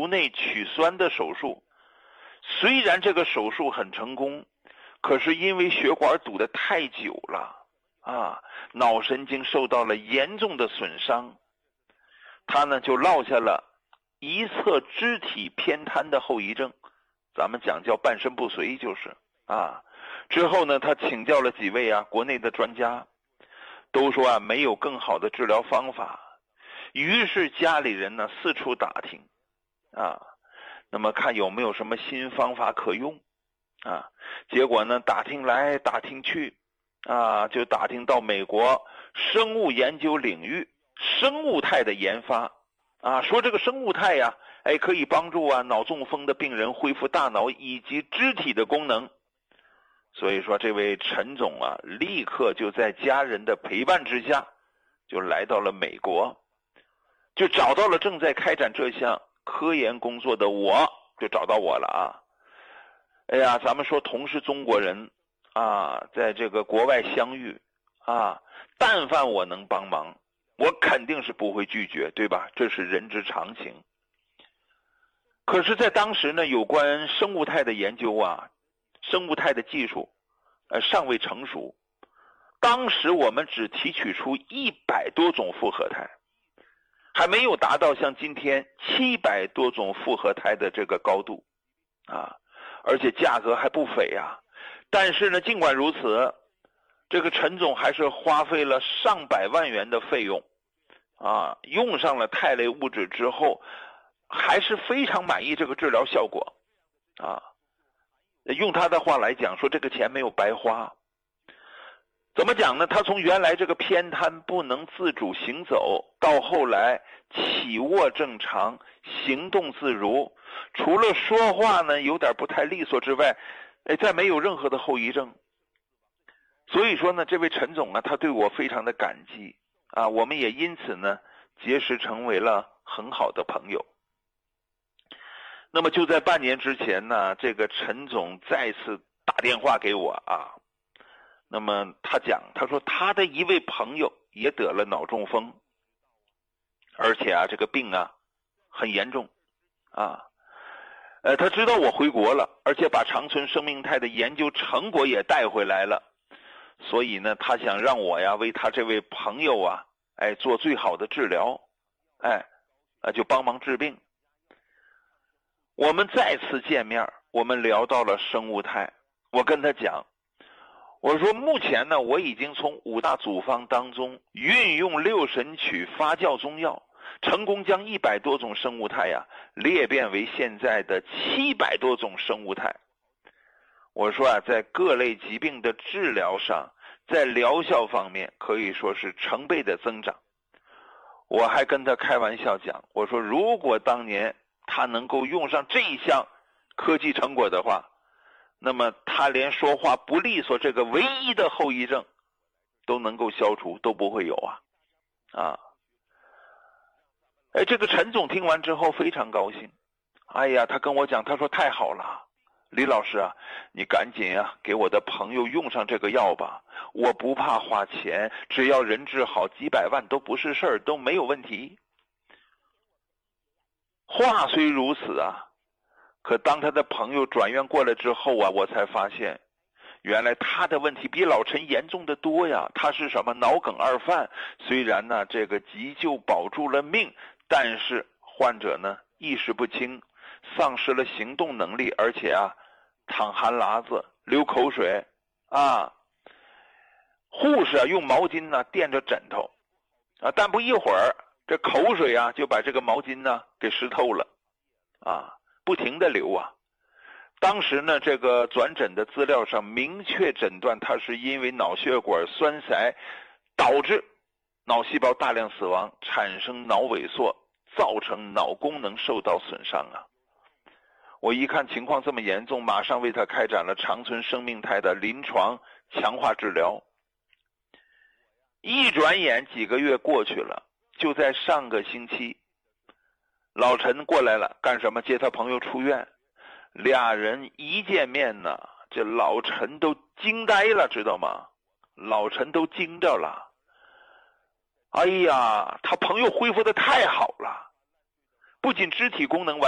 内取栓的手术。虽然这个手术很成功，可是因为血管堵得太久了脑神经受到了严重的损伤，他呢就落下了一侧肢体偏瘫的后遗症，咱们讲叫半身不遂，就是之后呢他请教了几位国内的专家，都说没有更好的治疗方法，于是家里人呢四处打听那么看有没有什么新方法可用结果呢打听来打听去就打听到美国生物研究领域生物肽的研发说这个生物肽可以帮助脑中风的病人恢复大脑以及肢体的功能。所以说这位陈总立刻就在家人的陪伴之下就来到了美国，就找到了正在开展这项科研工作的我，就找到我了咱们说同是中国人在这个国外相遇但凡我能帮忙，我肯定是不会拒绝，对吧？这是人之常情。可是在当时呢，有关生物肽的研究生物肽的技术尚未成熟，当时我们只提取出100多种复合肽，还没有达到像今天700多种复合肽的这个高度而且价格还不菲但是呢尽管如此，这个陈总还是花费了上百万元的费用用上了肽类物质之后，还是非常满意这个治疗效果用他的话来讲，说这个钱没有白花。怎么讲呢？他从原来这个偏瘫不能自主行走，到后来起卧正常，行动自如，除了说话呢有点不太利索之外，再没有任何的后遗症。所以说呢，这位陈总他对我非常的感激我们也因此呢结识成为了很好的朋友。那么就在半年之前呢，这个陈总再次打电话给我那么他说他的一位朋友也得了脑中风，而且这个病很严重他知道我回国了，而且把长春生命肽的研究成果也带回来了，所以呢他想让我为他这位朋友做最好的治疗就帮忙治病。我们再次见面，我们聊到了生物肽。我跟他讲，我说目前呢我已经从5大组方当中运用6神曲发酵中药，成功将100多种生物肽裂变为现在的700多种生物肽。我说在各类疾病的治疗上，在疗效方面可以说是成倍的增长。我还跟他开玩笑讲，我说如果当年他能够用上这一项科技成果的话，那么他连说话不利索这个唯一的后遗症都能够消除，都不会有这个陈总听完之后非常高兴，他跟我讲，他说太好了，李老师你赶紧给我的朋友用上这个药吧，我不怕花钱，只要人治好几百万都不是事儿，都没有问题。话虽如此可当他的朋友转院过来之后我才发现，原来他的问题比老陈严重的多他是什么脑梗2犯，虽然呢这个急救保住了命，但是患者呢意识不清，丧失了行动能力，而且淌汗喇子，流口水护士用毛巾垫着枕头但不一会儿这口水就把这个毛巾给湿透了不停的流当时呢这个转诊的资料上明确诊断他是因为脑血管栓塞导致脑细胞大量死亡，产生脑萎缩，造成脑功能受到损伤我一看情况这么严重，马上为他开展了长春生命肽的临床强化治疗。一转眼几个月过去了，就在上个星期，老陈过来了，干什么？接他朋友出院。俩人一见面呢，这老陈都惊呆了，知道吗？老陈都惊着了。哎呀，他朋友恢复的太好了，不仅肢体功能完